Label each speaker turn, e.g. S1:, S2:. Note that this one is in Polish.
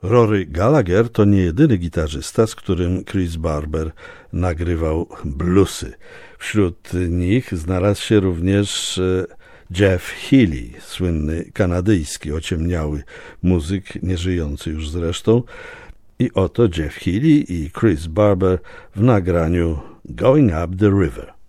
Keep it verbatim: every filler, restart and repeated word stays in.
S1: Rory Gallagher to nie jedyny gitarzysta, z którym Chris Barber nagrywał bluesy. Wśród nich znalazł się również Jeff Healey, słynny kanadyjski, ociemniały muzyk, nieżyjący już zresztą. I oto Jeff Healey i Chris Barber w nagraniu Going Up the River.